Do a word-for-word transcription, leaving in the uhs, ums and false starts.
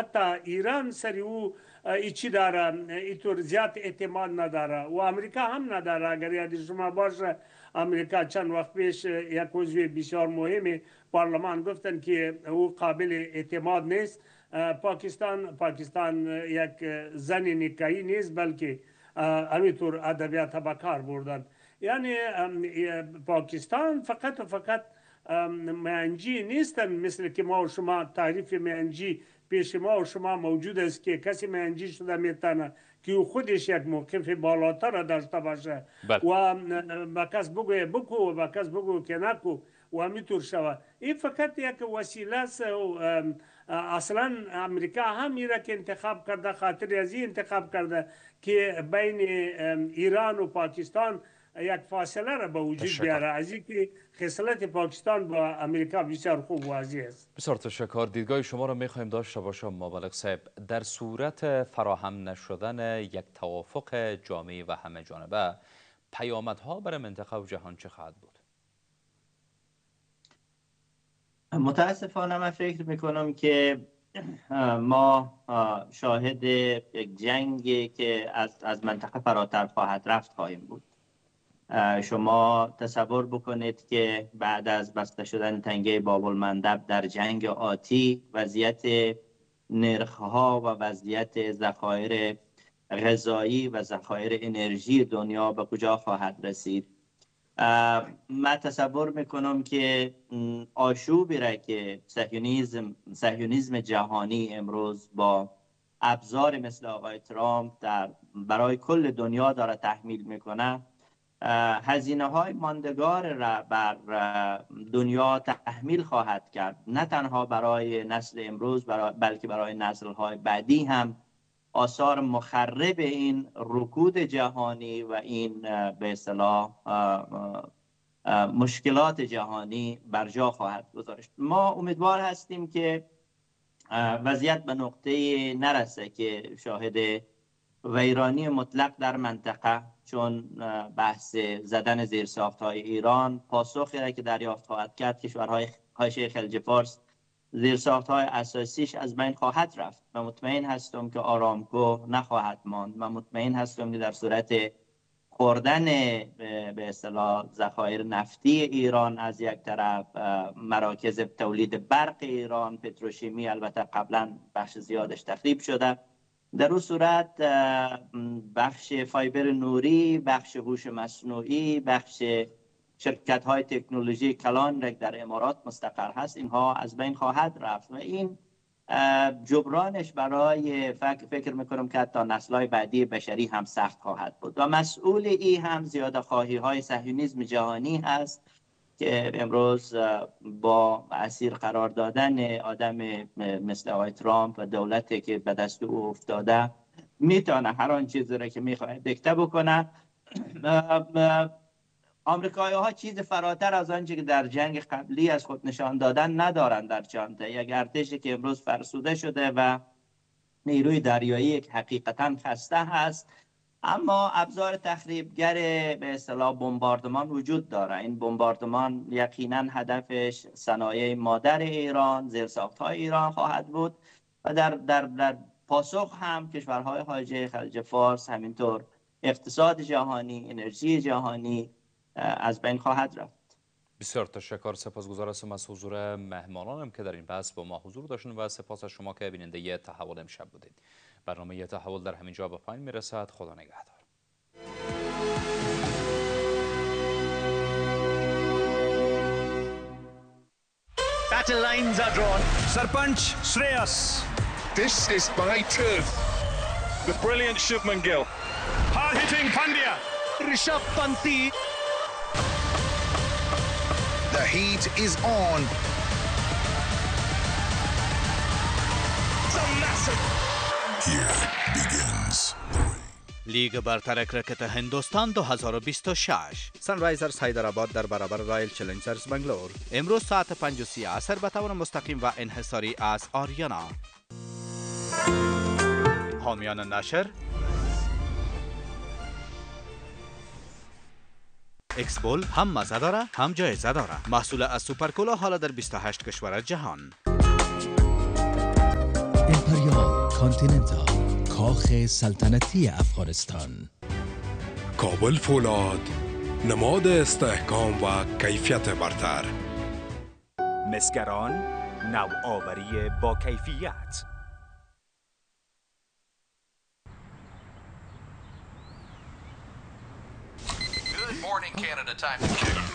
حتی ایران سری او ایچی داره، اینطور زیاد اعتماد نداره و امریکا هم نداره. اگر یاد شما باشه امریکا چند وقت پیش یک عضو بسیار مهم پارلمان گفتن که او قابل اعتماد نیست. پاکستان پاکستان یک زن نکایی نیست، بلکه همینطور ادبیات به کار بردن. یعنی پاکستان فقط و فقط میانجی نیستن، مثل که ما و شما تعریف میانجی پیش ما و شما موجود است که کسی میانجی شده میتونه که او خودش یک موقف بالاتر داشته باشه بل. و با کس بگوی بکو و با کس بگو که نکو و همیطور شود. این فقط یک وسیله است و اصلا امریکا هم ایره که انتخاب کرده، خاطر از این انتخاب کرده که بین ایران و پاکستان یک فاصله را به وجود بیاره. از اینکه خصلت پاکستان با امریکا بسیار خوب واضح است. بسیار تشکر. دیدگاه شما را میخوایم داشته باشم مبلغ صاحب. در صورت فراهم نشدن یک توافق جامعی و همه جانبه، پیامدها برای منطقه و جهان چه خواهد بود؟ متاسفانه من فکر میکنم که ما شاهد یک جنگی که از از منطقه فراتر خواهد رفت خواهیم بود. شما تصور بکنید که بعد از بسته شدن تنگه باب المندب در جنگ آتی، وضعیت نرخ‌ها و وضعیت ذخایر غذایی و ذخایر انرژی دنیا به کجا خواهد رسید. من تصور میکنم که آشوبی را که صهیونیسم صهیونیسم جهانی امروز با ابزار مثل آقای ترامپ در برای کل دنیا داره تحمیل میکنه، هزینه های ماندگار را بر دنیا تحمیل خواهد کرد، نه تنها برای نسل امروز برای بلکه برای نسل های بعدی هم. آثار مخرب این رکود جهانی و این به اصطلاح مشکلات جهانی بر جا خواهد گذاشت. ما امیدوار هستیم که وضعیت به نقطه نرسه که شاهد ویرانی مطلق در منطقه، چون بحث زدن زیرساخت‌های ایران پاسخی را که دریافت خواهد کرد کشورهای حاشیه خلیج فارس زیرساخت‌های اساسیش از بین خواهد رفت. من مطمئن هستم که آرامکو نخواهد ماند. من مطمئن هستم که در صورت خوردن به اصطلاح ذخایر نفتی ایران از یک طرف، مراکز تولید برق ایران، پتروشیمی البته قبلا بخش زیادش تخریب شده، در اون صورت بخش فایبر نوری، بخش هوش مصنوعی، بخش شرکت های تکنولوژی کلان که در امارات مستقر هست، اینها از بین خواهد رفت و این جبرانش برای فکر, فکر میکنم که حتی نسل‌های بعدی بشری هم سخت خواهد بود و مسئول ای هم زیاده خواهی های صهیونیسم جهانی هست که امروز با اسیر قرار دادن آدم مثل آقای ترامپ و دولتی که به دست او افتاده میتونه هر آن چیزی را که میخواد دیکته بکنه. آمریکایی ها چیز فراتر از آنچه که در جنگ قبلی از خود نشان دادن ندارند در چانته. یک ارتشی که امروز فرسوده شده و نیروی دریایی که حقیقتا خسته هست، اما ابزار تخریبگر به اصطلاح بمباردمان وجود داره. این بمباردمان یقینا هدفش صنایع مادر ایران، زیرساخت‌های ایران خواهد بود و در در در پاسخ هم کشورهای حاشیه خلیج فارس، همینطور اقتصاد جهانی، انرژی جهانی از بین خواهد رفت. بسیار تشکر. سپاسگزار هستم از حضور مهمانانم که در این بحث با ما حضور داشتن و سپاس از شما که بیننده تحول امشب بودید. برنامه تحول در همین جا به پایان میرسد. خدا نگهدار. Battle lines are drawn. Sarpanch Shreyas. This is my turf. The brilliant Shubman Gill. Hard-hitting Pandya. Rishabh Panti. The heat is on. It's a massive. Here begins the rain. لیگ برتر کرکت هندوستان دو هزار و بیست و شش. سانرایزرز حیدرآباد در برابر رایل چلنجرز بنگلور امروز ساعت پنج و سی عصر به طور مستقیم و انحصاری از آریانا. حامیان نشر اکسبول هم مزه داره هم جایزه داره. محصول از سوپرکولا حالا در بیست و هشت کشور جهان. امپریال کانتیننتال، کاخ سلطنتی افغانستان. کابل فولاد، نماد استحکام و کیفیت برتر. مسگران، نوآوری با کیفیت. Good morning, Canada. Time to check